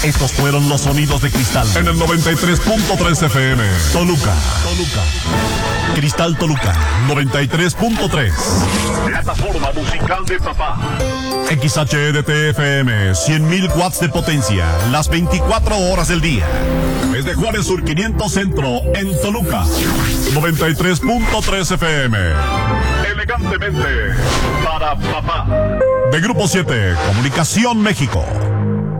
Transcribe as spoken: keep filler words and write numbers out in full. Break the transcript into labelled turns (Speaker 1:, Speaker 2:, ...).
Speaker 1: Estos fueron los sonidos de Cristal en el noventa y tres punto tres F M. Toluca. Toluca. Cristal Toluca, noventa y tres punto tres. Plataforma musical de papá. X H E D T F M, cien mil watts de potencia, las veinticuatro horas del día. Desde Juárez Sur quinientos Centro, en Toluca, noventa y tres punto tres F M. Elegantemente para papá. De Grupo siete, Comunicación México.